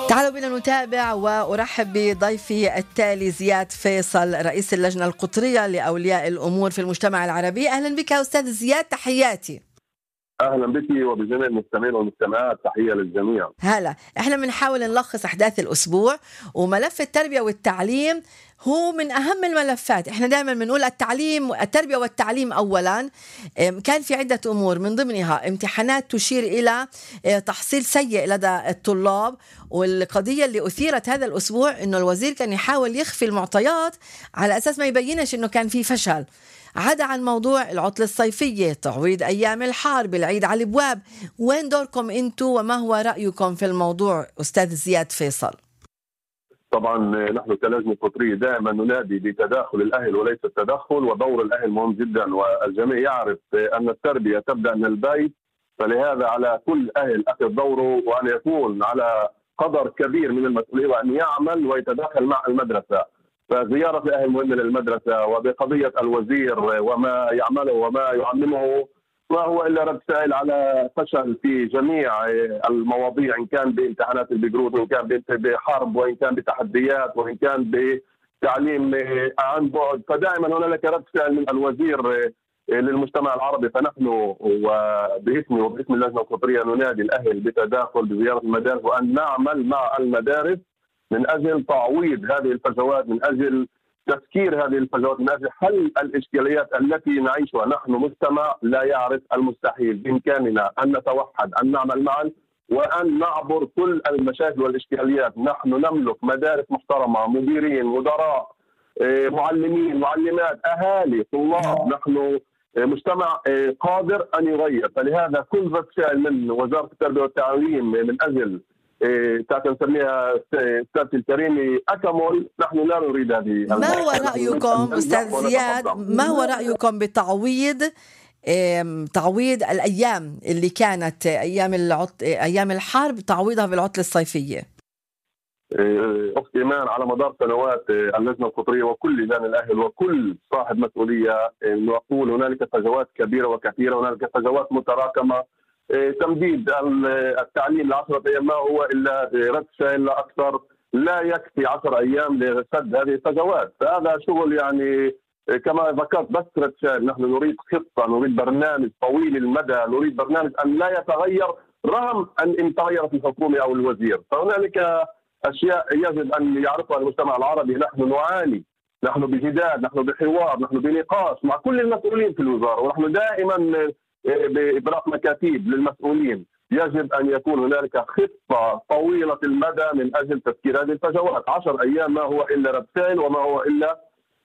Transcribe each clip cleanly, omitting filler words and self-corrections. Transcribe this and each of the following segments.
تعالوا بنا نتابع وأرحب بضيفي التالي زياد فيصل رئيس اللجنة القطرية لأولياء الأمور في المجتمع العربي. أهلا بك أستاذ زياد، تحياتي. أهلا بك وبجميع المستمعين والمستمعات، تحية للجميع. هلا، احنا بنحاول نلخص أحداث الأسبوع، وملف التربية والتعليم هو من أهم الملفات. احنا دائما بنقول التربية والتعليم أولا. كان في عدة أمور من ضمنها امتحانات تشير إلى تحصيل سيء لدى الطلاب، والقضية اللي أثيرت هذا الأسبوع إنه الوزير كان يحاول يخفي المعطيات على أساس ما يبينش إنه كان في فشل. عدا عن موضوع العطلة الصيفية، تعويض أيام الحرب، العيد على الأبواب، وين دوركم أنتوا وما هو رأيكم في الموضوع أستاذ زياد فيصل؟ طبعا نحن كلجنة قطرية دائما ننادي بتداخل الأهل وليس التدخل، ودور الأهل مهم جدا، والجميع يعرف أن التربية تبدأ من البيت، فلهذا على كل أهل أخذ دوره وأن يكون على قدر كبير من المسؤولية وأن يعمل ويتداخل مع المدرسة. فزيارة الأهل مهمة للمدرسة، وبقضية الوزير وما يعمله وما يعلمه ما هو إلا رد فعل على فشل في جميع المواضيع، إن كان بامتحانات البقروت، وإن كان بحرب، وإن كان بتحديات، وإن كان بتعليم عن بعد. فدائما هنالك رد فعل من الوزير للمجتمع العربي. فنحن وباسمي وباسم اللجنة القطرية ننادي الأهل بتداخل بزيارة المدارس، وأن نعمل مع المدارس من أجل تعويض هذه الفجوات، من أجل تفكير هذه الفجوات، من أجل حل الإشكاليات التي نعيشها. نحن مجتمع لا يعرف المستحيل، بإمكاننا أن نتوحد، أن نعمل معا، وأن نعبر كل المشاكل والإشكاليات. نحن نملك مدارس محترمة، مديرين، مدراء، معلمين، معلمات، أهالي، طلاب. نحن مجتمع قادر أن يغير. فلهذا كل رد فعل من وزارة التربية والتعليم من أجل نسميها استاذ الكريم أكمل، نحن لا نريد هذه. ما هو رأيكم أستاذ زياد، ما هو رأيكم بتعويض تعويض الأيام اللي كانت أيام الحرب، تعويضها بالعطلة الصيفية؟ أختي إيمان، على مدار سنوات اللجنة القطرية وكل لجان الأهل وكل صاحب مسؤولية نقول هنالك فجوات كبيرة وكثيرة، هنالك فجوات متراكمة. تمديد التعليم ل10 أيام ما هو إلا رد فعل لا أكثر، لا يكفي 10 أيام لسد هذه الفجوات. فهذا شغل يعني كما ذكرت بس رد فعل. نحن نريد خطة، نريد برنامج طويل المدى، نريد برنامج أن لا يتغير رغم أن تغيرت الحكومة أو الوزير. فهنالك أشياء يجب أن يعرفها المجتمع العربي. نحن نعاني، نحن بجدال، نحن بحوار، نحن بنقاش مع كل المسؤولين في الوزارة، ونحن دائما بإبراق مكاتيب للمسؤولين. يجب أن يكون هنالك خطة طويلة المدى من أجل تفكير هذه الفجوات. 10 أيام ما هو إلا رد فعل وما هو إلا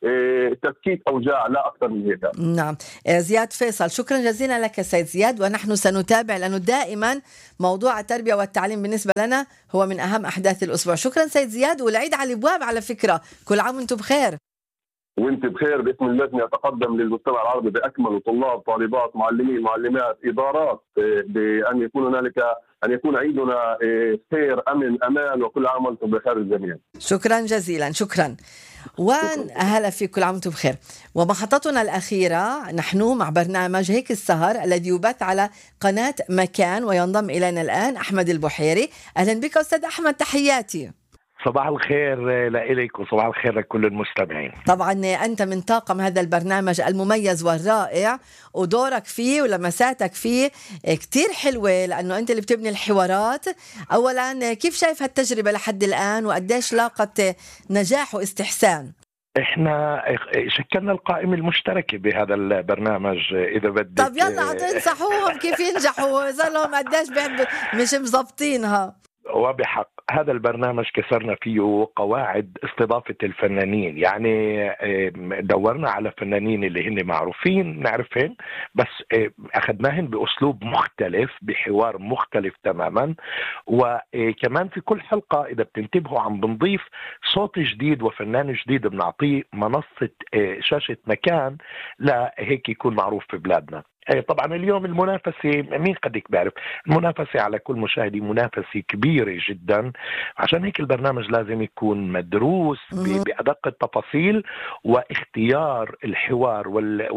تسكيت أوجاع، لا أكثر من هيك. نعم. زياد فيصل، شكرا جزيلا لك سيد زياد، ونحن سنتابع لأنه دائما موضوع التربية والتعليم بالنسبة لنا هو من أهم أحداث الأسبوع. شكرا سيد زياد، والعيد على الأبواب على فكرة، كل عام وانتم بخير. وانت بخير. باسم اللجنة أتقدم للمجتمع العربي بأكمل، طلاب، طالبات، معلمين، معلمات، إدارات، بأن يكون هنالك، أن يكون عيدنا خير، أمن، أمان، وكل عام وانتم بخير الجميع. شكرا جزيلا، شكرا. وأهلا في كل عام وانتم بخير. ومحطتنا الأخيرة نحن مع برنامج هيك السهر الذي يبث على قناة مكان، وينضم إلينا الآن أحمد البحيري. أهلا بك أستاذ أحمد، تحياتي. صباح الخير لإليك وصباح الخير لكل المستمعين. طبعا أنت من طاقم هذا البرنامج المميز والرائع، ودورك فيه ولمساتك فيه كتير حلوة، لأنه أنت اللي بتبني الحوارات. أولا، كيف شايف هالتجربة لحد الآن، وقديش لاقت نجاح واستحسان؟ احنا شكلنا القائمة المشتركة بهذا البرنامج إذا بدك. طب يلا تنصحوهم كيف ينجحوا، إذا لهم قديش مش مزبطينها. وبحق هذا البرنامج كسرنا فيه قواعد استضافة الفنانين، يعني دورنا على فنانين اللي هن معروفين نعرفهم، بس أخذناهن بأسلوب مختلف، بحوار مختلف تماما. وكمان في كل حلقة إذا بتنتبهوا عم بنضيف صوت جديد وفنان جديد، بنعطيه منصة شاشة مكان لهيك يكون معروف في بلادنا. طبعا اليوم المنافسة مين قدك بعرف، المنافسة على كل مشاهدي منافسة كبيرة جدا، عشان هيك البرنامج لازم يكون مدروس بأدق التفاصيل، واختيار الحوار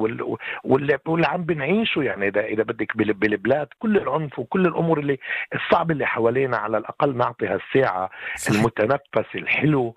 واللي عم بنعيشه. يعني إذا بدك بالبلاد كل العنف وكل الأمور اللي الصعب اللي حوالينا، على الأقل نعطي هالساعة المتنفس الحلو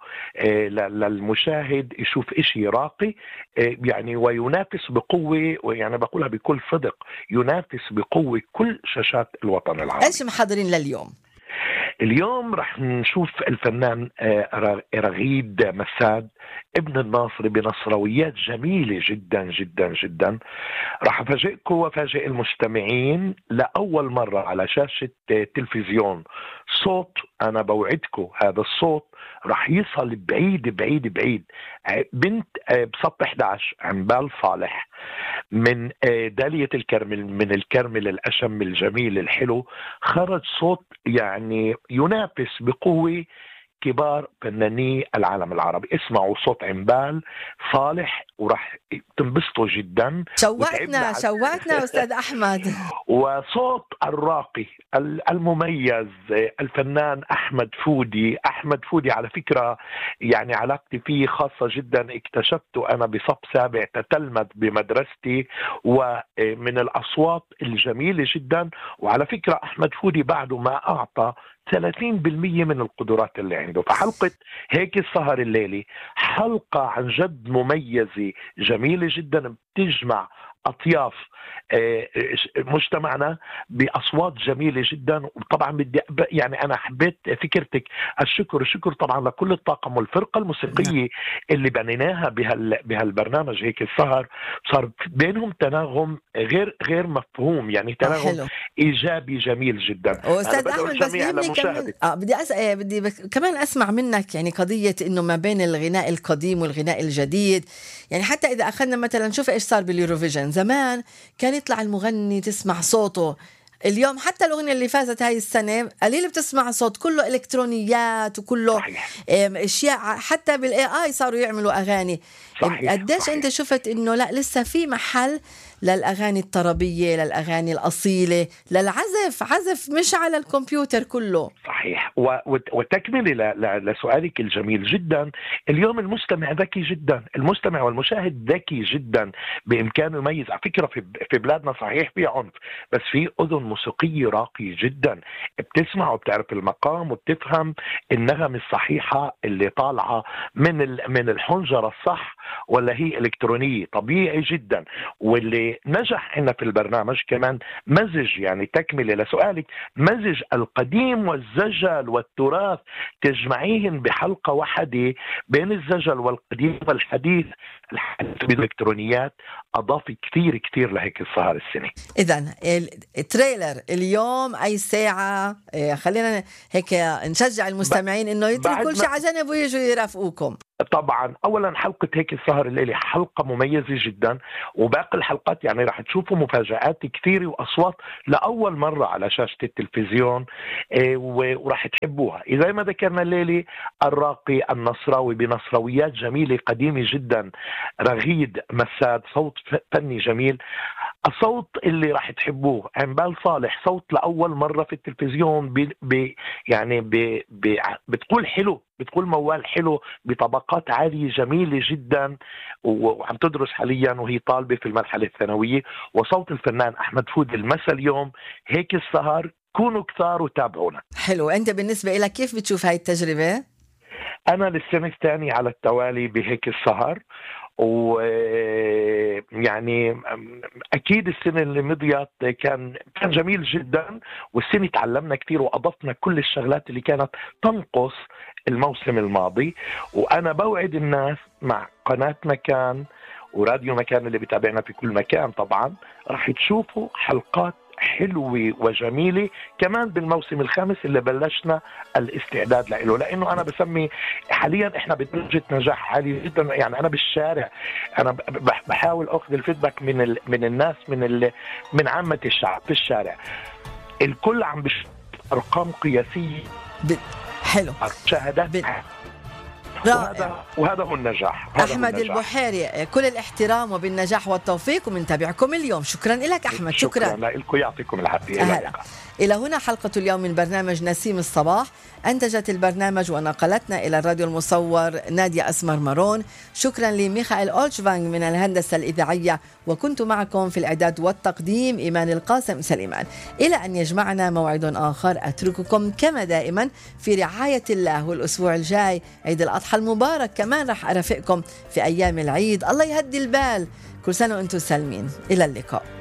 للمشاهد يشوف إشي راقي يعني، وينافس بقوة، ويعني بقولها بكل صدق ينافس بقوة كل شاشات الوطن العربي. ايش محضرين لليوم؟ اليوم رح نشوف الفنان رغيد مساد ابن الناصري بنصرويات جميلة جدا جدا جدا. رح أفاجئكم وفاجئ المستمعين لأول مرة على شاشة تلفزيون صوت، أنا بوعدكم هذا الصوت رح يصل بعيد بعيد بعيد. بنت بسط 11 عنبال صالح من دالية الكرمل، من الكرمل الأشم الجميل الحلو، خرج صوت يعني ينافس بقوة كبار فناني العالم العربي. اسمعوا صوت عنبال صالح وراح تنبسطوا جدا. شوقتنا أستاذ أحمد. وصوت الراقي المميز الفنان أحمد فودي. أحمد فودي على فكرة يعني علاقتي فيه خاصة جدا، اكتشفته أنا بصف سابع تتلمذ بمدرستي، ومن الأصوات الجميلة جدا. وعلى فكرة أحمد فودي بعده ما أعطى 30% من القدرات اللي عنده. فحلقة هيك السهر الليلي حلقة عن جد مميزة جميلة جدا، بتجمع أطياف مجتمعنا بأصوات جميلة جدا. وطبعا بدي يعني أنا حبيت فكرتك، الشكر طبعا لكل الطاقم والفرقة الموسيقية اللي بنيناها بهالبرنامج هيك السهر. صار بينهم تناغم غير مفهوم، يعني تناغم إيجابي جميل جدا. أستاذ أحمد بس بدي كمان أسمع منك يعني قضية إنه ما بين الغناء القديم والغناء الجديد. يعني حتى إذا أخذنا مثلا شوف إيش صار باليوروفيجن، زمان كان يطلع المغني تسمع صوته، اليوم حتى الأغنية اللي فازت هاي السنة قليل بتسمع صوت، كله إلكترونيات وكله أشياء، حتى بالAI صاروا يعملوا أغاني. قديش أنت شفت إنه لا لسه في محل للأغاني الطربية، للأغاني الأصيلة، عزف مش على الكمبيوتر كله؟ صحيح. وتكمل لسؤالك الجميل جدا، اليوم المستمع ذكي جدا، المستمع والمشاهد ذكي جدا، بإمكانه يميز. على فكرة في بلادنا صحيح في عنف، بس في أذن موسيقية راقية جدا، بتسمع وبتعرف المقام وبتفهم النغم الصحيحة اللي طالعة من الحنجرة الصح ولا هي إلكترونية. طبيعي جدا. واللي نجح إن في البرنامج كمان مزج، يعني تكملة لسؤالك، مزج القديم والزجل والتراث، تجمعيهن بحلقة واحدة بين الزجل والقديم والحديث بالإلكترونيات. أضاف كثير لهيك السهر السنة. إذن التريلر اليوم أي ساعة؟ خلينا هيك نشجع المستمعين إنه يتركوا كل شيء على جنب ويجوا يرافقوكم. طبعا أولا حلقة هيك السهر الليلي حلقة مميزة جدا، وباقي الحلقات يعني راح تشوفوا مفاجآت كثيرة وأصوات لأول مرة على شاشة التلفزيون، وراح تحبوها. إذا ما ذكرنا الليلي الراقي النصراوي بنصراويات جميلة قديمة جدا، رغيد مساد، صوت فني جميل. الصوت اللي راح تحبوه عنبال صالح، صوت لأول مرة في التلفزيون، بتقول حلو، بتقول موال حلو بطبقات عالية جميلة جدا، وعم تدرس حاليا وهي طالبة في المرحلة الثانوية. وصوت الفنان أحمد فودي المسا اليوم هيك السهر. كونوا كثار وتابعونا. حلو. أنت بالنسبة إليك كيف بتشوف هاي التجربة؟ أنا للسنة الثانية على التوالي بهيك السهر، ويعني أكيد السنة اللي مضيت كان جميل جدا، والسنة تعلمنا كثير وأضفنا كل الشغلات اللي كانت تنقص الموسم الماضي. وأنا بوعد الناس مع قناة مكان وراديو مكان اللي بتابعنا في كل مكان، طبعا راح تشوفوا حلقات حلوة وجميلة كمان بالموسم الخامس اللي بلشنا الاستعداد له. لأنه أنا بسمي حاليا إحنا بدرجة نجاح عالية جدا. يعني أنا بالشارع أنا بحاول أخذ الفيدباك من الناس، من عامة الشعب في الشارع، الكل عم بيشوف أرقام قياسية. حلو. شهادات وهذا هو النجاح. أحمد البحيري، كل الاحترام وبالنجاح والتوفيق، ومنتابعكم اليوم. شكرا لك أحمد. شكرا لكم، يعطيكم العافية. إلى هنا حلقة اليوم من برنامج نسيم الصباح. أنتجت البرنامج ونقلتنا إلى الراديو المصور نادية أسمر مارون. شكرا لميخائيل أولشفانغ من الهندسة الإذاعية، وكنت معكم في الإعداد والتقديم إيمان القاسم سليمان. إلى أن يجمعنا موعد آخر، أترككم كما دائما في رعاية الله. والأسبوع الجاي عيد الأضحى المبارك، كمان رح أرافقكم في أيام العيد. الله يهدي البال. كل سنة وأنتم سالمين. إلى اللقاء.